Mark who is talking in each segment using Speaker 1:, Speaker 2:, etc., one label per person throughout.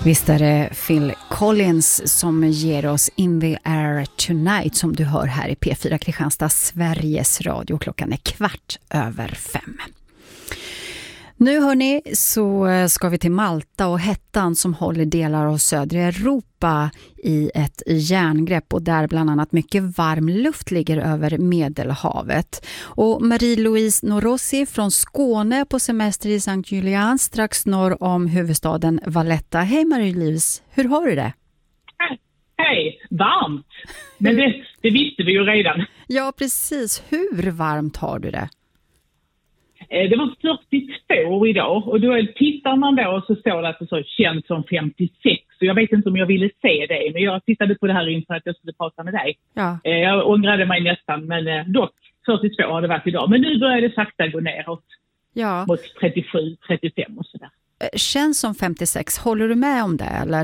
Speaker 1: Visst är det Phil Collins som ger oss In the Air Tonight som du hör här i P4 Kristianstad, Sveriges Radio. Klockan är 5:15. Nu hörni så ska vi till Malta och hettan som håller delar av södra Europa i ett järngrepp och där bland annat mycket varm luft ligger över Medelhavet. Och Marie-Louise Norossi från Skåne på semester i Sankt Julian strax norr om huvudstaden Valletta. Hej Marie-Louise, hur har du det?
Speaker 2: Hej, varmt. Men det visste vi ju redan.
Speaker 1: Ja precis, hur varmt har du det?
Speaker 2: Det var 42 idag och då tittar man då så står det att det så känns som 56. Så jag vet inte om jag ville se det, men jag tittade på det här inför att jag skulle prata med dig. Ja. Jag ångrade mig nästan, men dock 42 har det varit idag. Men nu börjar det sakta gå neråt mot 37, 35 och sådär.
Speaker 1: Känns som 56, håller du med om det eller?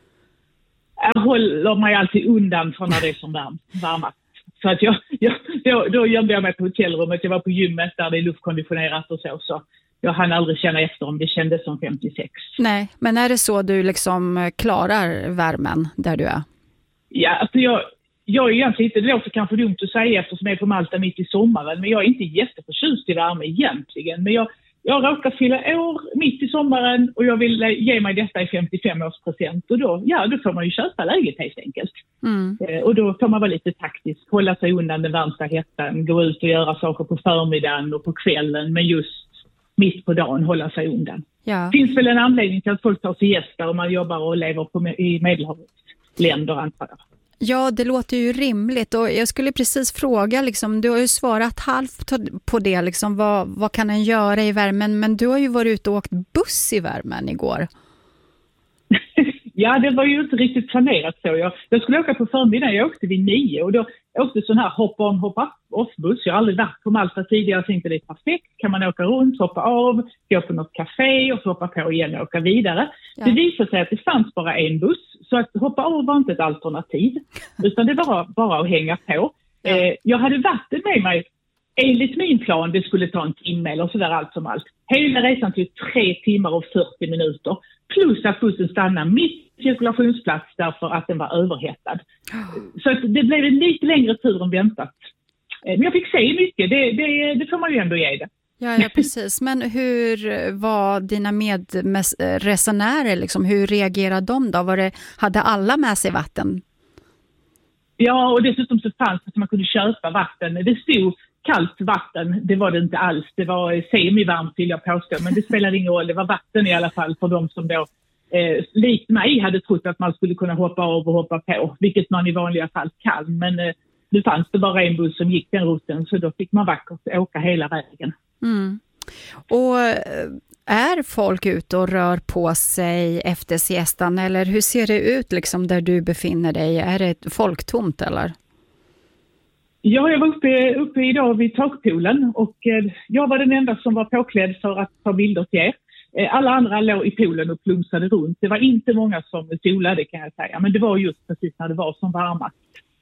Speaker 2: Jag håller mig alltid undan från när det är som varmast. Så att då gömde jag mig på hotellrummet. Jag var på gymmet där det är luftkonditionerat och så jag hann aldrig känna efter om det kändes som 56.
Speaker 1: Nej, men är det så du liksom klarar värmen där du är?
Speaker 2: Ja, alltså jag är egentligen inte, det låter kanske dumt att säga eftersom jag är på Malta mitt i sommaren, men jag är inte jätteförtjust i värme egentligen. Men jag råkar fylla år mitt i sommaren och jag vill ge mig detta i 55-årspresent. Och då får man ju köpa läget helt enkelt. Och då får man vara lite taktisk, hålla sig undan den varmsta hettan, gå ut och göra saker på förmiddagen och på kvällen, men just mitt på dagen hålla sig undan. Ja. Det finns väl en anledning till att folk tar siesta och man jobbar och lever i Medelhavets länder antar jag.
Speaker 1: Ja, det låter ju rimligt och jag skulle precis fråga, liksom, du har ju svarat halvt på det, liksom, vad kan en göra i värmen, men du har ju varit ute och åkt buss i värmen igår.
Speaker 2: Ja, det var ju inte riktigt planerat så. Jag skulle åka på förmiddagen, jag åkte vid 9 och då åkte sån här hoppa-on, hoppa-off-buss. Jag har aldrig varit på Malta tidigare, jag tänkte det är perfekt. Kan man åka runt, hoppa av, gå på något café och hoppa på igen och åka vidare. Ja. Det visade sig att det fanns bara en buss, så att hoppa av var inte ett alternativ, utan det var bara att hänga på. Ja. Jag hade vatten med mig. Enligt min plan, det skulle ta en timme eller sådär allt som allt. Hela resan till 3 timmar och 40 minuter. Plus att bussen stannade mitt i cirkulationsplats därför att den var överhettad. Så att det blev en lite längre tur än väntat. Men jag fick se mycket, det får man ju ändå ge det.
Speaker 1: Ja, precis. Men hur var dina medresenärer? Liksom? Hur reagerade de då? Hade alla med sig vatten?
Speaker 2: Ja, och dessutom så fanns det att man kunde köpa vatten. Det stod kallt vatten, det var det inte alls. Det var semivarmt vill jag påstå, men det spelade ingen roll. Det var vatten i alla fall för de som då likt mig hade trott att man skulle kunna hoppa av och hoppa på, vilket man i vanliga fall kan. Men nu fanns det bara en buss som gick den rutten, så då fick man vackert åka hela vägen. Mm.
Speaker 1: Och är folk ute och rör på sig efter siestan, eller hur ser det ut liksom där du befinner dig? Är det folktomt eller?
Speaker 2: Ja, jag var uppe idag vid takpoolen och jag var den enda som var påklädd för att ta bilder till er. Alla andra låg i poolen och plumsade runt. Det var inte många som solade kan jag säga, men det var just precis när det var som varmast.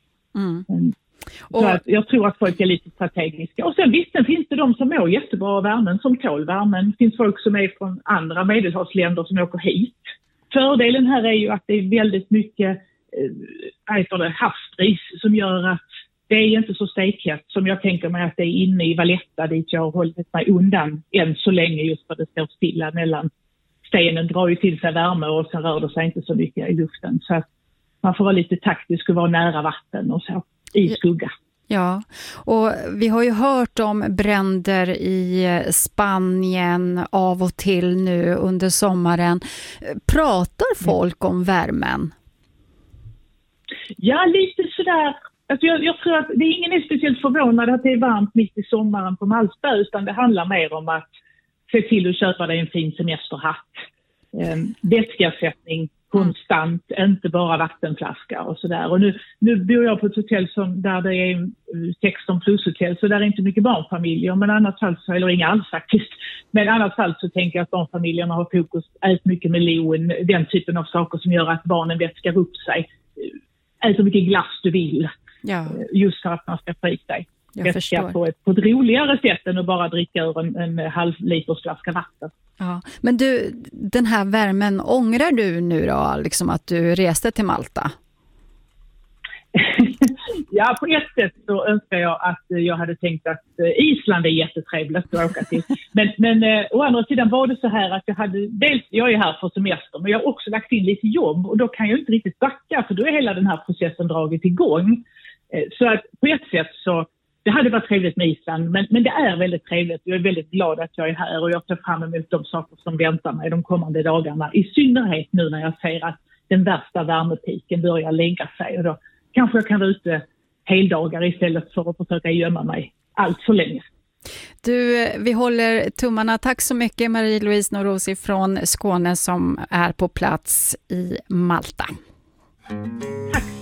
Speaker 2: Så att jag tror att folk är lite strategiska. Och sen visst finns det de som mår jättebra av värmen, som tål värmen. Det finns folk som är från andra medelhavsländer som åker hit. Fördelen här är ju att det är väldigt mycket havsbris som gör att det är inte så stekhett som jag tänker mig att det är inne i Valletta dit jag har hållit mig undan än så länge, just för att det står stilla mellan stenen, drar ju till sig värme och sen rör det sig inte så mycket i luften. Så att man får vara lite taktisk och vara nära vatten och så i skugga.
Speaker 1: Ja, och vi har ju hört om bränder i Spanien av och till nu under sommaren. Pratar folk om värmen?
Speaker 2: Ja, lite sådär. Alltså jag tror att det är ingen är speciellt förvånad att det är varmt mitt i sommaren på Malta, utan det handlar mer om att se till att köpa dig en fin semesterhatt. Vätskeersättning konstant, inte bara vattenflaska och sådär. Och nu bor jag på ett hotell där det är 16 plus hotell, så där är inte mycket barnfamiljer, men annars fall så, eller inga alls faktiskt. Men i annat fall så tänker jag att barnfamiljerna har fokus, ät mycket melon, den typen av saker som gör att barnen vätskar upp sig. Ät så mycket glass du vill. Ja. Just för att man ska få i sig. vätska på ett roligare sätt än att bara dricka ur en halv liters flaska vatten.
Speaker 1: Ja. Men du, den här värmen, ångrar du nu då liksom att du reste till Malta?
Speaker 2: Ja, på ett sätt så önskar jag att jag hade tänkt att Island är jättetrevligt att åka till. Men å andra sidan var det så här att jag är här för semester, men jag har också lagt in lite jobb och då kan jag inte riktigt backa, för då är hela den här processen dragit igång. Så att på ett sätt så, det hade varit trevligt med Island, men det är väldigt trevligt. Jag är väldigt glad att jag är här och jag tar fram emot de saker som väntar mig de kommande dagarna. I synnerhet nu när jag ser att den värsta värmepiken börjar lägga sig, och då kanske jag kan vara ute heldagar istället för att försöka gömma mig allt för länge.
Speaker 1: Du, vi håller tummarna. Tack så mycket, Marie-Louise Norozi från Skåne som är på plats i Malta.
Speaker 2: Tack.